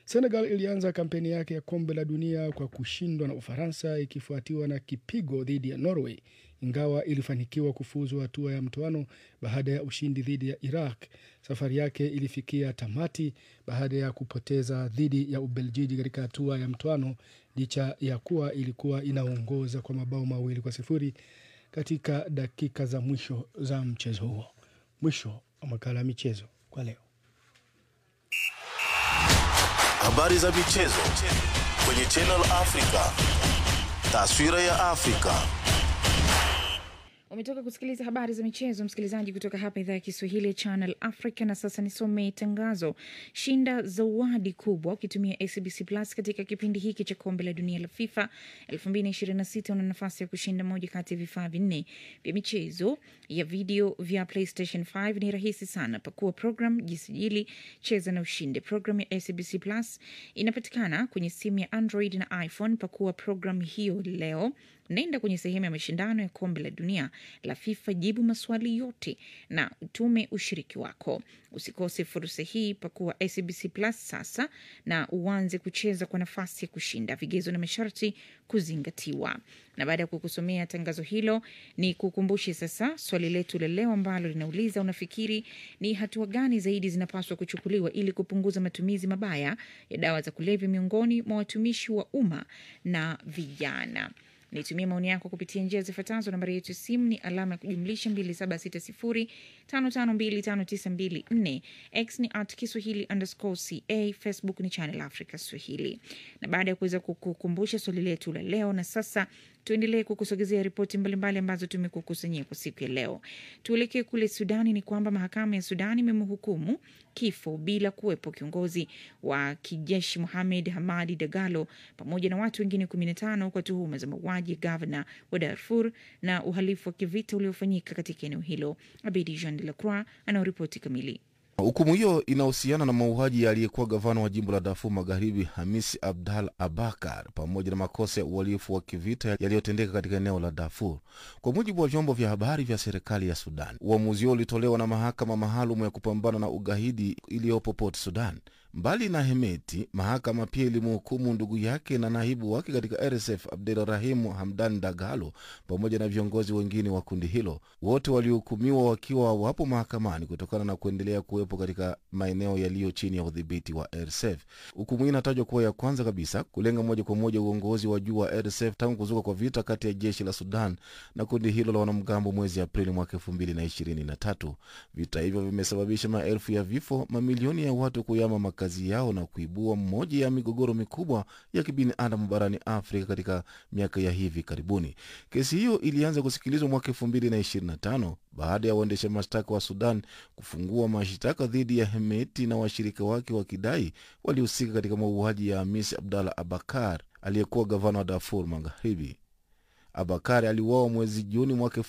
Senegal ilianza kampeni yake ya kombe la dunia kwa kushindwa na Ufaransa ikifuatiwa na kipigo dhidi ya Norway. Ingawa ilifanikiwa kufuzu hatua ya mtoano baada ya ushindi dhidi ya Iraq, safari yake ilifikia tamati baada ya kupoteza dhidi ya Ubelgiji katika hatua ya mtoano, licha ya kuwa ilikuwa inaongoza kwa mabao 2-0 katika dakika za mwisho za mchezo huo. Mwisho wa makala ya michezo kwa leo. Habari za michezo kwenye Channel Africa. Taswira ya Afrika. Umetoka kusikiliza habari za michezo, msikilizaji, kutoka hapa idhaa ya Kiswahili Channel Africa. Na sasa nisome tangazo. Shinda zawadi kubwa ukitumia SABC Plus katika kipindi hiki cha kombe la dunia la FIFA 2026. Una nafasi ya kushinda moja kati ya vifaa 4 vya michezo ya video vya PlayStation 5. Ni rahisi sana. Pakua program, jisajili, cheza na ushinde. Program ya SABC Plus inapatikana kwenye simu ya Android na iPhone. Pakua program hiyo leo. Nenda kwenye sehemu ya mashindano ya kombe la dunia la FIFA, jibu maswali yote na utume ushiriki wako. Usikose fursa hii. Pakua SABC Plus sasa na uanze kucheza kwa nafasi ya kushinda. Vigezo na masharti kuzingatiwa. Na baada ya kukusomea tangazo hilo, ni kukumbushe sasa swali letu la leo ambalo linauliza, unafikiri ni hatua gani zaidi zinapaswa kuchukuliwa ili kupunguza matumizi mabaya ya dawa za kulevya miongoni mwa watumishi wa umma na vijana? Nitumie maoni yako kupitia njia zifuatazo. Nambari yetu simu ni alama ya kujumlisha 276055259254. X ni @Kiswahili_CA. Facebook ni Channel Africa Swahili. Na baada ya kuweza kukukumbusha swali letu la leo, na sasa tuendelee kukusogezea ripoti mbalimbali ambazo tumekukusanyia kwa siku ya leo. Tuelekee kule Sudani. Ni kwamba mahakama ya Sudani imemhukumu kifo bila kuwepo kiongozi wa kijeshi Mohamed Hamadi Dagalo pamoja na watu wengine 15 kwa tuhuma za mauaji ya gavana wa Darfur na uhalifu wa kivita uliofanyika katika eneo hilo. Abedi Jean de la Croix ana ripoti kamili. Hukumu hiyo inahusiana na mauaji aliyekuwa gavana wa jimbo la Darfur Magharibi Hamisi Abdal Abakar pamoja na makosa ya uhalifu wa kivita yaliyotendeka katika eneo la Darfur. Kwa mujibu wa vyombo vya habari vya serikali ya Sudan, uamuzi huo ulitolewa na mahakama maalum ya kupambana na ugaidi iliyopo Port Sudan. Mbali na Hemeti, mahakama pia ilimhukumu ndugu yake na naibu wake katika RSF Abdelrahim Hamdan Dagalo pamoja na viongozi wengine wa kundi hilo. Wote walihukumiwa wakiwa wapo mahakamani kutokana na kuendelea kuwepo katika maeneo yaliyo chini ya udhibiti wa RSF. Hukumu hii inatajwa kuwa ya kwanza kabisa kulenga moja kwa moja uongozi wa juu wa RSF tangu kuzuka kwa vita kati ya jeshi la Sudan na kundi hilo la wanamgambo mwezi Aprili mwaka 2023. Vita hivyo vimesababisha maelfu ya vifo, mamilioni ya watu kuyama makazi yao na kuibua mmoja ya migogoro mikubwa ya kibinadamu barani Afrika katika miaka ya hivi karibuni. Kesi hiyo ilianza kusikilizwa mwaka 2025 baada ya waendesha mashtaka wa Sudan kufungua mashtaka dhidi ya Hemeti na washirika wake wakidai walihusika katika mauaji ya Hamisi Abdallah Abakar aliyekuwa gavana wa Darfur Magharibi. Abakar aliuawa mwezi Juni mwaka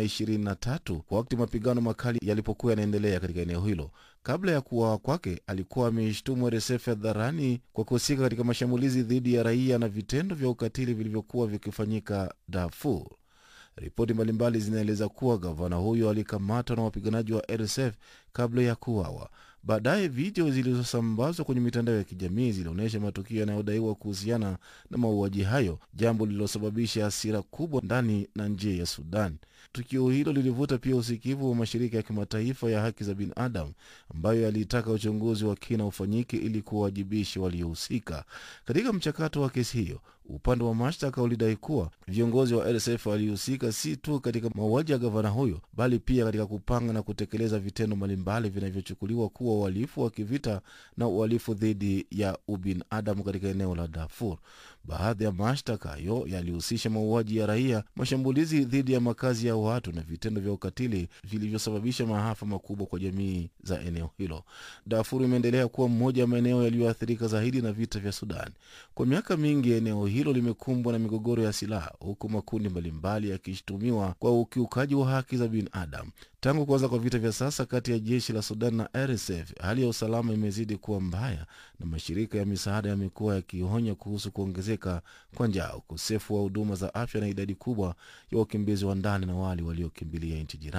2023 wakati mapigano makali yalipokuwa yanaendelea katika eneo hilo. Kabla ya kuuawa kwake, alikuwa ameshtumu RSF hadharani kwa kuhusika katika mashambulizi dhidi ya raia na vitendo vya ukatili vilivyokuwa vikifanyika Darfur. Ripoti mbalimbali zinaeleza kuwa gavana huyo alikamatwa na wapiganaji wa RSF kabla ya kuuawa. Baadaye video zilizosambazwa kwenye mitandao ya kijamii zilionyesha matukio yanayodaiwa kuhusiana na mauaji hayo, jambo lililosababisha hasira kubwa ndani na nje ya Sudan. Tukio hilo lilivuta pia usikivu wa mashirika ya kimataifa ya haki za binadamu ambayo yalitaka uchunguzi wa kina ufanyike ili kuwajibisha waliohusika. Katika mchakato wa kesi hiyo, upande wa mashtaka ulidai kuwa viongozi wa RSF walihusika si tu katika mauaji ya gavana huyo, bali pia katika kupanga na kutekeleza vitendo mbalimbali vinavyochukuliwa kuwa uhalifu wa kivita na uhalifu dhidi ya ubinadamu katika eneo la Darfur. Baadhi ya mashtaka hayo yalihusisha mauaji ya raia, mashambulizi dhidi ya makazi ya watu na vitendo vya ukatili vilivyosababisha maafa makubwa kwa jamii za eneo hilo. Darfur imeendelea kuwa mmoja wa maeneo yaliyoathirika zaidi na vita vya Sudan. Kwa miaka mingi eneo hilo limekumbwa na migogoro ya silaha, huku makundi mbalimbali yakishutumiwa kwa ukiukaji wa haki za binadamu. Tangu kuanza kwa vita vya sasa kati ya jeshi la Sudan na RSF, hali ya usalama imezidi kuwa mbaya na mashirika ya misaada yamekuwa yakionya kuhusu kuongezeka kwa njaa, ukosefu wa huduma za afya na idadi kubwa ya wakimbizi wa ndani na wale waliokimbilia nchi jirani.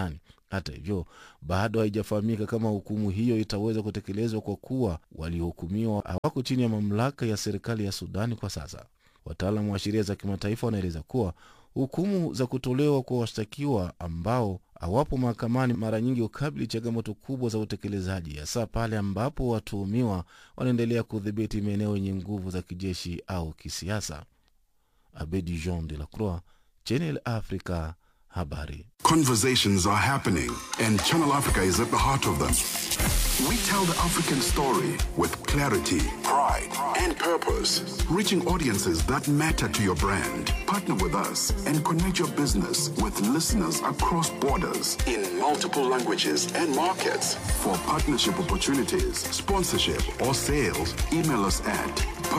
Hata hivyo, bado haijafahamika kama hukumu hiyo itaweza kutekelezwa kwa kuwa waliohukumiwa hawako chini ya mamlaka ya serikali ya Sudani kwa sasa. Wataalamu wa sheria za kimataifa wanaeleza kuwa hukumu za kutolewa kwa washtakiwa ambao hawapo mahakamani mara nyingi ukabili changamoto kubwa za utekelezaji, hasa pale ambapo watuhumiwa wanaendelea kudhibiti maeneo yenye nguvu za kijeshi au kisiasa. Abedi Jean de la Croix, Channel Africa, habari. Conversations are happening, and Channel Africa is at the heart of them. We tell the African story with clarity, pride, and purpose, reaching audiences that matter to your brand. Partner with us and connect your business with listeners across borders in multiple languages and markets. For partnership opportunities, sponsorship, or sales, email us at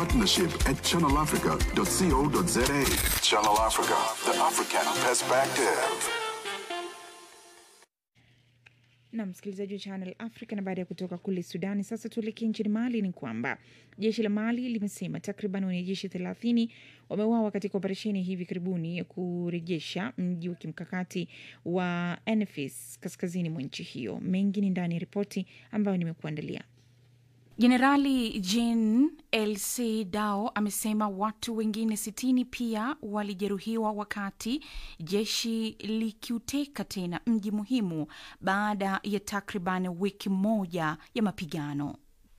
partnership@channelafrica.co.za. Channel Africa, the African perspective. Na msikilizaji wa Channel Africa, na baada ya kutoka kule Sudani, sasa tuelekee nchini Mali. Ni kwamba jeshi la Mali limesema takriban wanajeshi 30 wameuawa katika operesheni hivi karibuni ya kurejesha mji wa kimkakati wa Enfis kaskazini mwa nchi hiyo. Mengi ni ndani ya ripoti ambayo nimekuandalia. Jenerali Jean LC Dao amesema watu wengine 60 pia walijeruhiwa wakati jeshi likiuteka tena mji muhimu baada ya takriban wiki moja ya mapigano.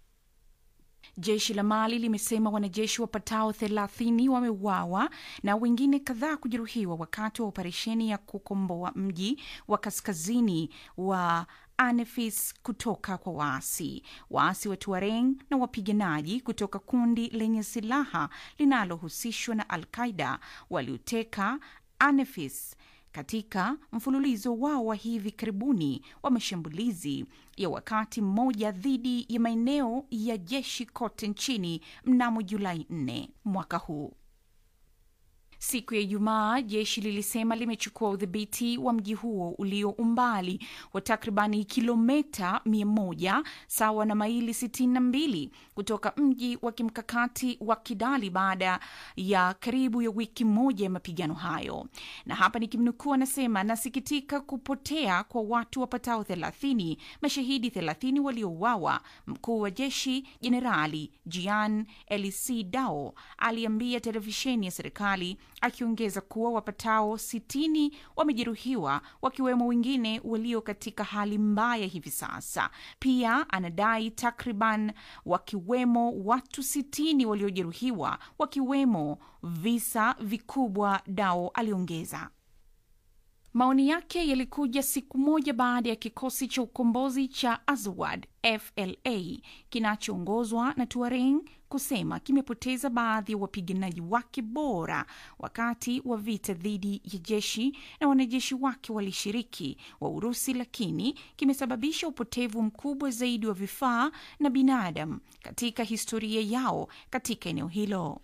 Jeshi la Mali limesema wanajeshi wapatao 30 wameuawa na wengine kadhaa kujeruhiwa wakati wa operesheni ya kukomboa mji wa kaskazini wa Anefis kutoka kwa waasi wa Tuareg na wapiganaji kutoka kundi lenye silaha linalohusishwa na Al-Qaeda walioteka Anefis katika mfululizo wao wa hivi karibuni wa mashambulizi ya wakati mmoja dhidi ya maeneo ya jeshi kote nchini mnamo Julai 4 mwaka huu. Siku ya Ijumaa, jeshi lilisema limechukua udhibiti wa mji huo ulio umbali wa takribani kilomita 100 sawa na maili 62 kutoka mji wa kimkakati wa Kidali baada ya karibu ya wiki moja ya mapigano hayo. Na hapa nikimnukuu, anasema, nasikitika kupotea kwa watu wapatao 30, mashahidi 30 waliouawa. Mkuu wa jeshi Jenerali Jean LC Dao aliambia televisheni ya serikali, akiongeza kuwa wapatao 60 wamejeruhiwa, wakiwemo wengine walio katika hali mbaya hivi sasa. Pia anadai takriban wakiwemo watu 60 waliojeruhiwa, wakiwemo visa vikubwa, Dao aliongeza. Maoni yake yalikuja siku moja baada ya kikosi cha ukombozi cha Azawad FLA kinachoongozwa na Tuareg kusema kimepoteza baadhi ya wapiganaji wake bora wakati wa vita dhidi ya jeshi na wanajeshi wake walishiriki wa Urusi, lakini kimesababisha upotevu mkubwa zaidi wa vifaa na binadamu katika historia yao katika eneo hilo.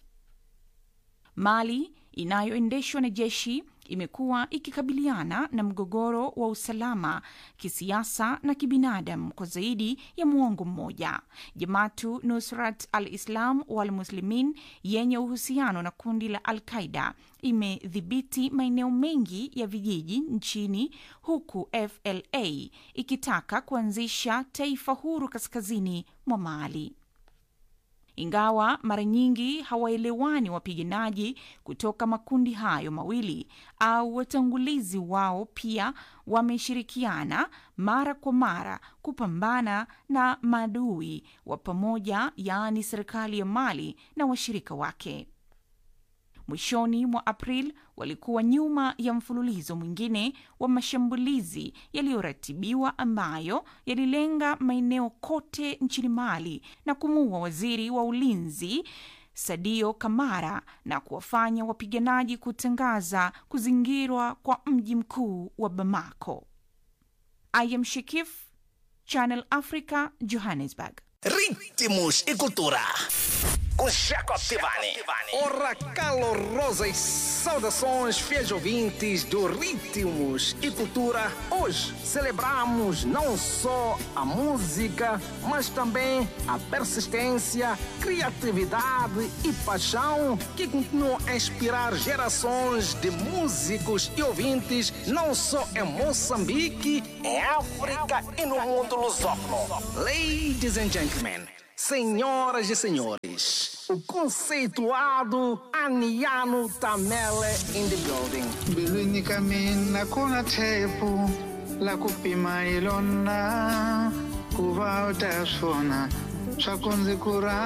Mali inayoendeshwa na jeshi imekuwa ikikabiliana na mgogoro wa usalama, kisiasa na kibinadamu kwa zaidi ya muongo mmoja. Jamaatu Nusrat al-Islam wal Muslimin yenye uhusiano na kundi la Al-Qaeda imedhibiti maeneo mengi ya vijiji nchini, huku FLA ikitaka kuanzisha taifa huru kaskazini mwa Mali. Ingawa mara nyingi hawaelewani wapiganaji kutoka makundi hayo mawili au watangulizi wao, pia wameshirikiana mara kwa mara kupambana na maadui wa pamoja, yaani serikali ya Mali na washirika wake. Mwishoni mwa April walikuwa nyuma ya mfululizo mwingine wa mashambulizi yaliyoratibiwa ambayo yalilenga maeneo kote nchini Mali na kumuua waziri wa ulinzi Sadio Kamara na kuwafanya wapiganaji kutangaza kuzingirwa kwa mji mkuu wa Bamako. I am Shikif, Channel Africa, Johannesburg. Ritmos e cultura. com Jacob Tivani. Ora, calorosas saudações, fiéis ouvintes do Ritmos e Cultura. Hoje celebramos não só a música, mas também a persistência, criatividade e paixão que continuam a inspirar gerações de músicos e ouvintes, não só em Moçambique, em África e no mundo lusófono. Ladies and gentlemen, senhoras e senhores, o conceituado Aniano Tamele in the building. Bilwini kamina kuna tepu la kupima ilona kuva utasona swakunzi kura